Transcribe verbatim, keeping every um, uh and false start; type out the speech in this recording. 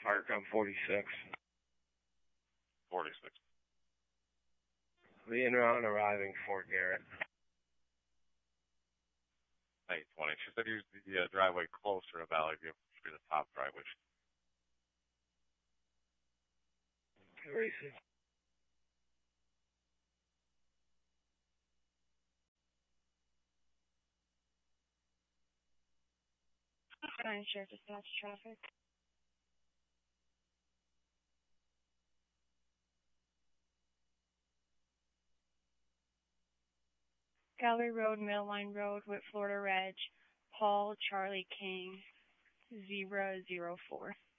Firecom forty-six. forty-six. The in-round arriving Fort Garrett. eight twenty. She said use the uh, driveway closer to Valley View. Should be the top driveway. Racing. Nine Sheriff Dispatch traffic. Gallery Road, Middle Line Road, with Florida Reg, Paul Charlie King, zero zero four.